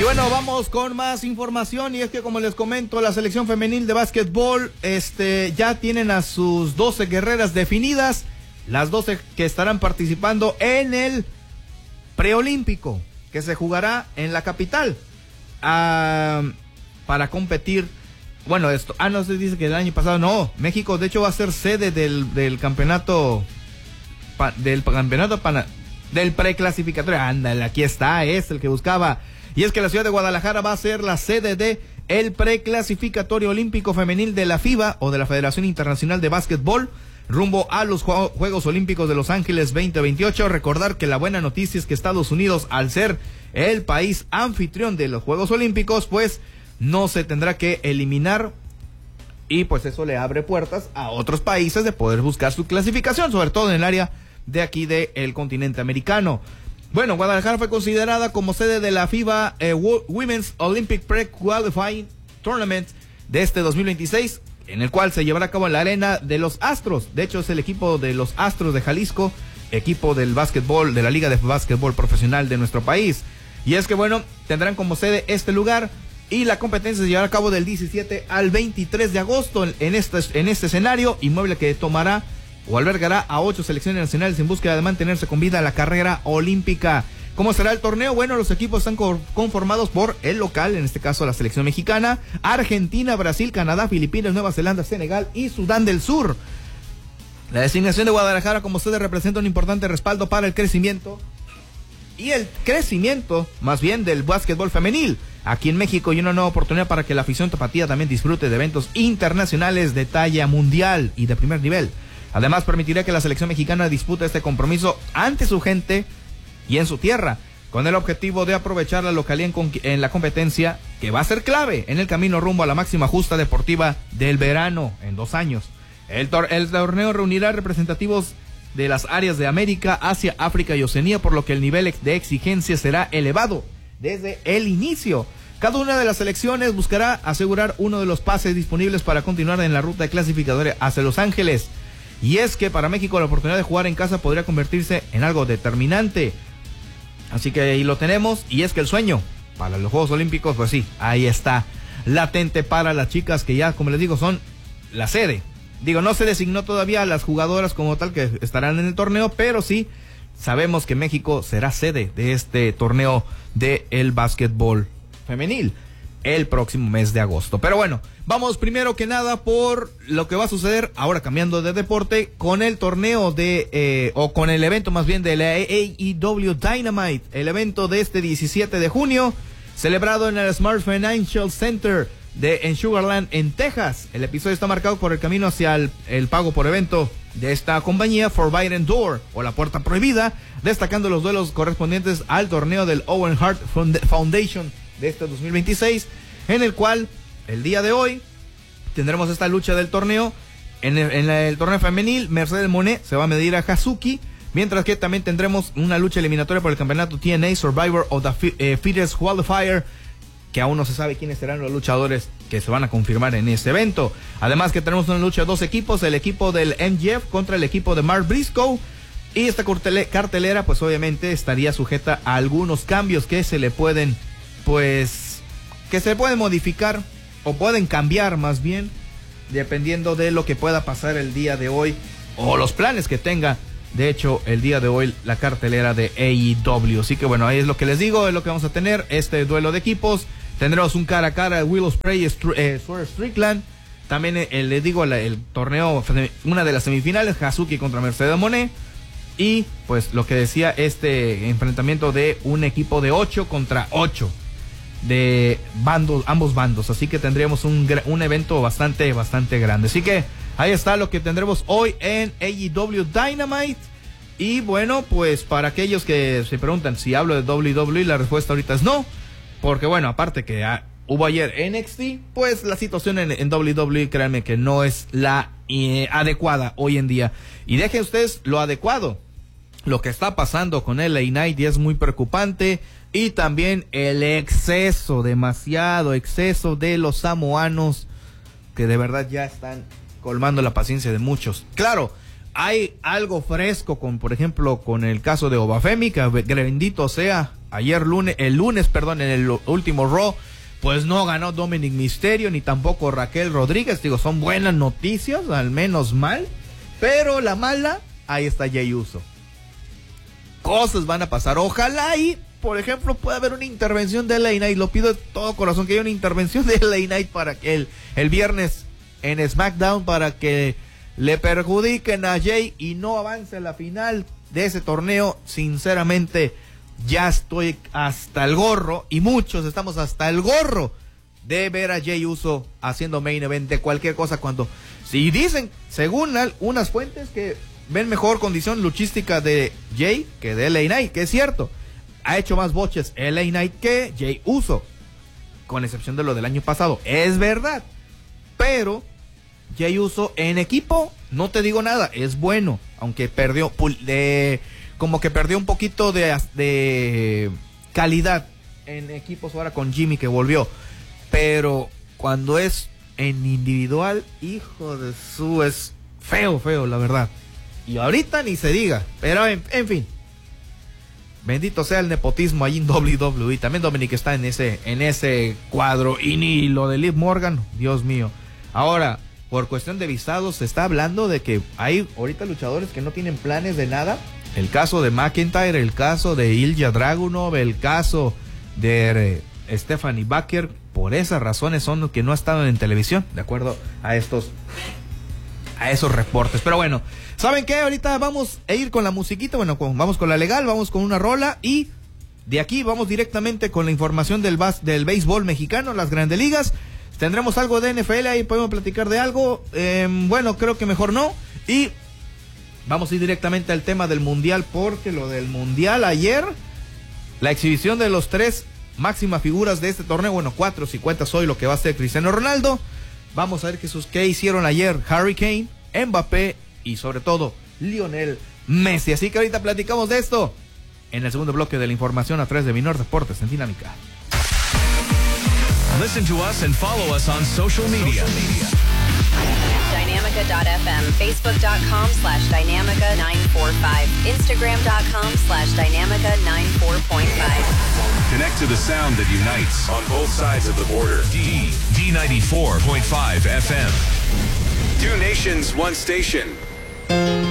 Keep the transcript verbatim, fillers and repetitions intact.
Y bueno, vamos con más información, y es que como les comento, la selección femenil de básquetbol este, ya tienen a sus doce guerreras definidas, las doce que estarán participando en el preolímpico, que se jugará en la capital, uh, para competir. Bueno, esto, ah, no se dice que el año pasado, no, México de hecho va a ser sede del, del campeonato, pa, del campeonato pana, del preclasificatorio, ándale, aquí está, es el que buscaba. Y es que la ciudad de Guadalajara va a ser la sede de el preclasificatorio olímpico femenil de la FIBA, o de la Federación Internacional de Básquetbol, rumbo a los Juegos Olímpicos de Los Ángeles veinte veintiocho. Recordar que la buena noticia es que Estados Unidos, al ser el país anfitrión de los Juegos Olímpicos, pues no se tendrá que eliminar, y pues eso le abre puertas a otros países de poder buscar su clasificación, sobre todo en el área de aquí del continente americano. Bueno, Guadalajara fue considerada como sede de la FIBA eh, Women's Olympic Pre-Qualifying Tournament de este dos mil veintiséis, en el cual se llevará a cabo en la arena de los Astros. De hecho, es el equipo de los Astros de Jalisco, equipo del básquetbol, de la Liga de Básquetbol Profesional de nuestro país. Y es que, bueno, tendrán como sede este lugar, y la competencia se llevará a cabo del diecisiete al veintitrés de agosto en este, en este escenario, inmueble que tomará o albergará a ocho selecciones nacionales en búsqueda de mantenerse con vida en la carrera olímpica. ¿Cómo será el torneo? Bueno, los equipos están conformados por el local, en este caso la selección mexicana, Argentina, Brasil, Canadá, Filipinas, Nueva Zelanda, Senegal y Sudán del Sur. La designación de Guadalajara como sede representa un importante respaldo para el crecimiento y el crecimiento, más bien, del básquetbol femenil aquí en México, y una nueva oportunidad para que la afición tapatía también disfrute de eventos internacionales de talla mundial y de primer nivel. Además, permitirá que la selección mexicana dispute este compromiso ante su gente y en su tierra, con el objetivo de aprovechar la localidad en, en la competencia, que va a ser clave en el camino rumbo a la máxima justa deportiva del verano en dos años. El, tor el torneo reunirá representativos de las áreas de América, Asia, África y Oceanía, por lo que el nivel de exigencia será elevado desde el inicio. Cada una de las selecciones buscará asegurar uno de los pases disponibles para continuar en la ruta clasificatoria hacia Los Ángeles. Y es que para México la oportunidad de jugar en casa podría convertirse en algo determinante. Así que ahí lo tenemos, y es que el sueño para los Juegos Olímpicos, pues sí, ahí está, latente para las chicas que ya, como les digo, son la sede. Digo, no se designó todavía a las jugadoras como tal que estarán en el torneo, pero sí sabemos que México será sede de este torneo de el básquetbol femenil el próximo mes de agosto. Pero bueno, vamos primero que nada por lo que va a suceder, ahora cambiando de deporte, con el torneo de, eh, o con el evento más bien de la A E W Dynamite, el evento de este diecisiete de junio, celebrado en el Smart Financial Center de en Sugarland, en Texas. El episodio está marcado por el camino hacia el, el pago por evento de esta compañía, Forbidden Door, o la puerta prohibida, destacando los duelos correspondientes al torneo del Owen Hart Foundation de este dos mil veintiséis, en el cual el día de hoy tendremos esta lucha del torneo. En el, en el torneo femenil, Mercedes Moné se va a medir a Hazuki, mientras que también tendremos una lucha eliminatoria por el campeonato T N A Survivor of the eh, Fittest Qualifier, que aún no se sabe quiénes serán los luchadores que se van a confirmar en este evento. Además que tenemos una lucha de dos equipos, el equipo del M J F contra el equipo de Mark Briscoe, y esta cartelera pues obviamente estaría sujeta a algunos cambios que se le pueden, pues, que se pueden modificar o pueden cambiar más bien, dependiendo de lo que pueda pasar el día de hoy o los planes que tenga, de hecho, el día de hoy la cartelera de A E W. Así que bueno, ahí es lo que les digo, es lo que vamos a tener, este duelo de equipos. Tendremos un cara a cara de Will Ospreay y eh, Swerve Strickland. También eh, les digo el, el torneo, una de las semifinales, Hazuki contra Mercedes Moné. Y pues lo que decía, este enfrentamiento de un equipo de ocho contra ocho de bandos, ambos bandos. Así que tendríamos un, un evento bastante, bastante grande. Así que ahí está lo que tendremos hoy en A E W Dynamite. Y bueno, pues para aquellos que se preguntan si hablo de W W E, la respuesta ahorita es no. Porque bueno, aparte que ah, hubo ayer N X T, pues la situación en, en W W E, créanme que no es la eh, adecuada hoy en día. Y dejen ustedes lo adecuado. Lo que está pasando con L A Knight es muy preocupante. Y también el exceso, demasiado exceso de los samoanos, que de verdad ya están colmando la paciencia de muchos. Claro, hay algo fresco con, por ejemplo, con el caso de Obafemi, que bendito sea, ayer lunes, el lunes, perdón, en el último Raw, pues no ganó Dominic Mysterio, ni tampoco Raquel Rodríguez. Digo, son buenas noticias, al menos mal. Pero la mala, ahí está Jey Uso. Cosas van a pasar. Ojalá y, por ejemplo, pueda haber una intervención de L A Knight. Lo pido de todo corazón que haya una intervención de L A Knight para que el, el viernes en SmackDown, para que le perjudiquen a Jey y no avance a la final de ese torneo. Sinceramente, ya estoy hasta el gorro, y muchos estamos hasta el gorro de ver a Jey Uso haciendo main event de cualquier cosa, cuando si dicen, según unas fuentes, que ven mejor condición luchística de Jey que de L A Knight, que es cierto. Ha hecho más boches L A Knight que Jey Uso, con excepción de lo del año pasado, es verdad. Pero Jey Uso en equipo, no te digo nada, es bueno, aunque perdió, de, como que perdió un poquito de, de calidad en equipos ahora con Jimmy, que volvió. Pero cuando es en individual, hijo de su, es feo, feo, la verdad. Y ahorita ni se diga, pero en, en fin. Bendito sea el nepotismo ahí en doble u doble u E. También Dominic está en ese, en ese cuadro. Y ni lo de Liv Morgan, Dios mío. Ahora, por cuestión de visados, se está hablando de que hay ahorita luchadores que no tienen planes de nada. El caso de McIntyre, el caso de Ilja Dragunov, el caso de eh, Stephanie Baker. Por esas razones son los que no estaban en televisión, de acuerdo a estos, a esos reportes. Pero bueno, ¿saben qué? Ahorita vamos a ir con la musiquita. Bueno, con, vamos con la legal, vamos con una rola, y de aquí vamos directamente con la información del, bas, del béisbol mexicano, las Grandes Ligas. Tendremos algo de N F L, ahí podemos platicar de algo. Eh, bueno, creo que mejor no. Y vamos a ir directamente al tema del Mundial, porque lo del Mundial ayer, la exhibición de los tres máximas figuras de este torneo, bueno, cuatro si cuentas hoy lo que va a ser Cristiano Ronaldo. Vamos a ver qué, sus, qué hicieron ayer Harry Kane, Mbappé y sobre todo Lionel Messi. Así que ahorita platicamos de esto en el segundo bloque de la información a través de Minor Deportes en Dinámica. Listen to us and follow us on social media. Dynamica dot f m, facebook dot com slash Dynamica nine four five, instagram dot com slash Dynamica nine four point five. Connect to the sound that unites on both sides of the border. D, D ninety-four point five F M. Two nations, one station.